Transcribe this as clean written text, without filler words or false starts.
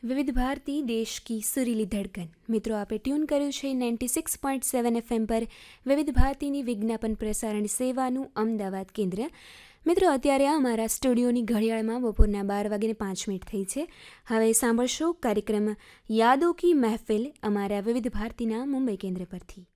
विविध भारती देश की सुरीली धड़कन। मित्रों, आपे ट्यून कर्યું છે 96.7 FM પર વિવિધ ભારતીની વિજ્ઞાપન પ્રસારણ સેવાનું અમદાવાદ કેન્દ્ર। મિત્રો, અત્યારે અમારા સ્ટુડિયોની ઘડિયાળમાં બપોરના 12:05 થઈ છે। હવે સાંભળશો કાર્યક્રમ યાદો કી મહેફિલ અમારા વિવિધ ભારતીના મુંબઈ કેન્દ્ર પરથી।